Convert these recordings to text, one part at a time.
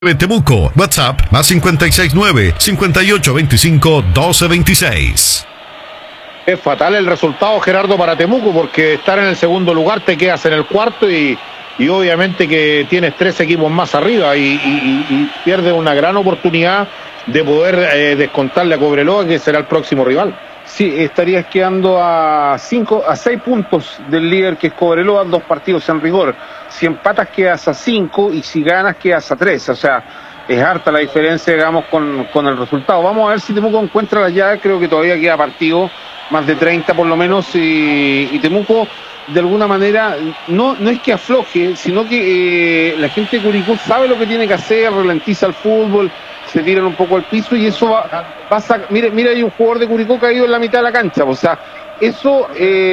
Temuco, WhatsApp más 569-5825-1226. Es fatal el resultado, Gerardo, para Temuco, porque estar en el segundo lugar te quedas en el cuarto y obviamente que tienes 3 equipos más arriba y pierdes una gran oportunidad de poder descontarle a Cobreloa, que será el próximo rival. Sí, estarías quedando a 6 puntos del líder, que es Cobreloa, 2 partidos en rigor. Si empatas quedas a 5 y si ganas quedas a 3. O sea, es harta la diferencia, digamos, con el resultado. Vamos a ver si Temuco encuentra la llave. Creo que todavía queda partido, más de 30 por lo menos, y Temuco de alguna manera no es que afloje, sino que la gente de Curicó sabe lo que tiene que hacer, ralentiza el fútbol, se tiran un poco al piso y eso va a mire, hay un jugador de Curicó caído en la mitad de la cancha. O sea, eso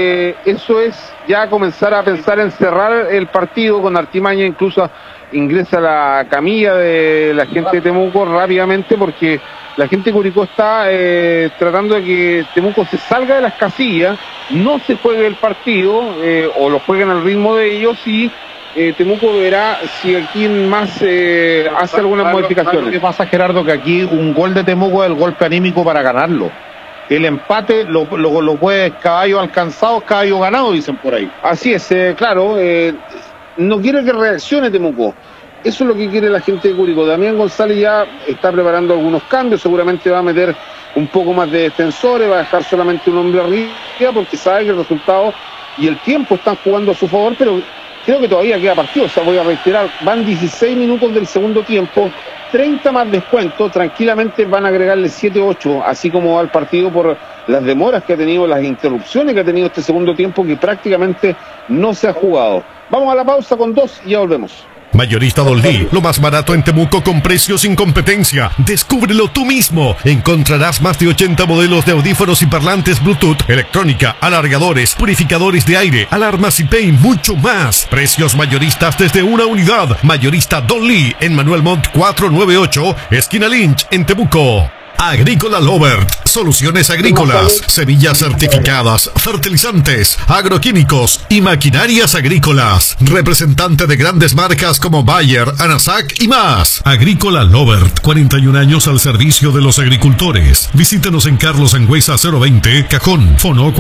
es ya comenzar a pensar en cerrar el partido con artimaña. Incluso ingresa la camilla de la gente de Temuco rápidamente, porque la gente de Curicó está tratando de que Temuco se salga de las casillas, no se juegue el partido o lo jueguen al ritmo de ellos, y Temuco verá si aquí más hace algunas modificaciones. Lo que pasa, Gerardo, que aquí un gol de Temuco es el golpe anímico para ganarlo. El empate lo puede caballo alcanzado, caballo ganado, dicen por ahí. Así es, claro, no quiere que reaccione Temuco. Eso es lo que quiere la gente de Curicó. Damián González ya está preparando algunos cambios, seguramente va a meter un poco más de defensores, va a dejar solamente un hombre arriba, porque sabe que el resultado y el tiempo están jugando a su favor, pero creo que todavía queda partido. O sea, voy a reiterar, van 16 minutos del segundo tiempo, 30 más descuento, tranquilamente van a agregarle 7-8, así como va el partido, por las demoras que ha tenido, las interrupciones que ha tenido este segundo tiempo, que prácticamente no se ha jugado. Vamos a la pausa con 2 y ya volvemos. Mayorista Dolly, lo más barato en Temuco con precios sin competencia. Descúbrelo tú mismo. Encontrarás más de 80 modelos de audífonos y parlantes Bluetooth, electrónica, alargadores, purificadores de aire, alarmas IP y mucho más. Precios mayoristas desde una unidad. Mayorista Dolly en Manuel Montt 498, esquina Lynch, en Temuco. Agrícola Lovert, soluciones agrícolas, semillas certificadas, fertilizantes, agroquímicos y maquinarias agrícolas. Representante de grandes marcas como Bayer, Anasac y más. Agrícola Lovert, 41 años al servicio de los agricultores. Visítanos en Carlos Sangüesa 020, Cajón, Fono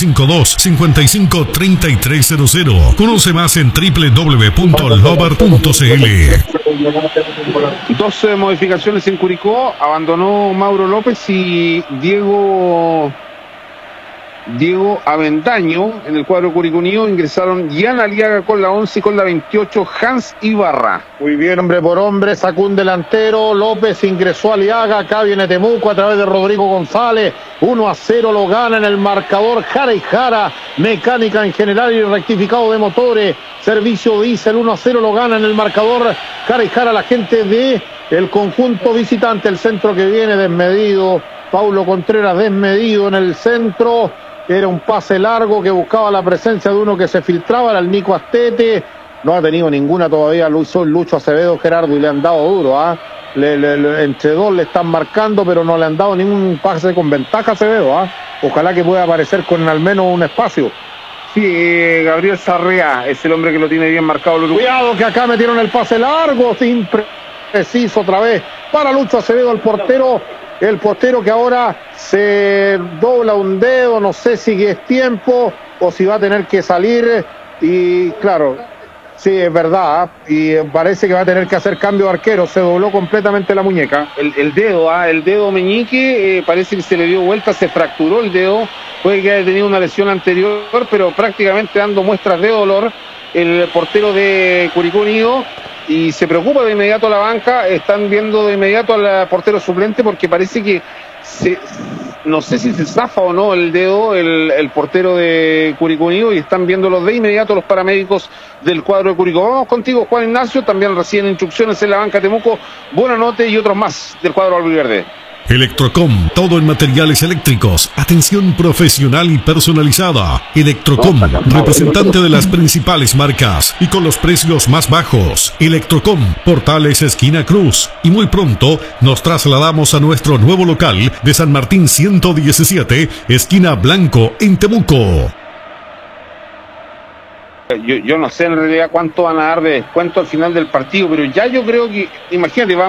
452-553300. Conoce más en www.lovert.cl. 12 modificaciones en Curicó. Abandonó Mauro López y Diego Avendaño en el cuadro curicunio. Ingresaron Gian Aliaga con la 11 y con la 28 Hans Ibarra. Muy bien, hombre por hombre, sacó un delantero. López ingresó a Aliaga. Acá viene Temuco a través de Rodrigo González. 1-0 lo gana en el marcador Jara y Jara. Mecánica en general y rectificado de motores. Servicio diésel, 1-0 lo gana en el marcador Jara y Jara, la gente de el conjunto visitante. El centro que viene desmedido. Paulo Contreras desmedido en el centro. Era un pase largo que buscaba la presencia de uno que se filtraba, era el Nico Astete. No ha tenido ninguna todavía Lucho Acevedo, Gerardo, y le han dado duro. Entre dos le están marcando, pero no le han dado ningún pase con ventaja a Acevedo. Ojalá que pueda aparecer con al menos un espacio. Sí, Gabriel Sarrea es el hombre que lo tiene bien marcado. Cuidado que acá metieron el pase largo, impreciso otra vez para Lucho Acevedo, el portero que ahora se dobla un dedo. No sé si es tiempo o si va a tener que salir, y claro, sí, es verdad, y parece que va a tener que hacer cambio de arquero. Se dobló completamente la muñeca, el dedo meñique, parece que se le dio vuelta, se fracturó el dedo. Puede que haya tenido una lesión anterior, pero prácticamente dando muestras de dolor el portero de Curicó Unido, y se preocupa de inmediato a la banca. Están viendo de inmediato al portero suplente, porque parece que no sé si se zafa o no el dedo el portero de Curicó Unido, y están viéndolo de inmediato los paramédicos del cuadro de Curicó. Vamos contigo, Juan Ignacio. También reciben instrucciones en la banca Temuco, Buenanote y otros más del cuadro albiverde. Electrocom, todo en materiales eléctricos, atención profesional y personalizada. Electrocom, representante de las principales marcas y con los precios más bajos. Electrocom, Portales esquina Cruz. Y muy pronto nos trasladamos a nuestro nuevo local de San Martín 117, esquina Blanco, en Temuco. Yo no sé en realidad cuánto van a dar de descuento al final del partido, pero ya yo creo que, imagínate,